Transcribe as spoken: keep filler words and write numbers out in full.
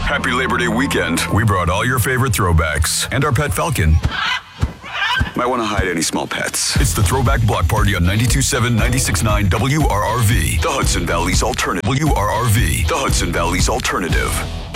Happy Labor Day weekend. We brought all your favorite throwbacks and our pet falcon. Might want to hide any small pets. It's the Throwback Block Party on ninety-two point seven, ninety-six point nine W R R V. The Hudson Valley's alternative. W R R V. The Hudson Valley's alternative.